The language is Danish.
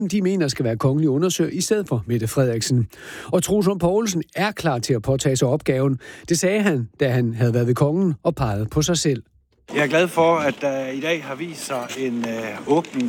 Resten de mener skal være kongelig undersøger i stedet for Mette Frederiksen. Og Troels Lund Poulsen er klar til at påtage sig opgaven. Det sagde han, da han havde været ved kongen og peget på sig selv. Jeg er glad for, at der i dag har vist sig en åbning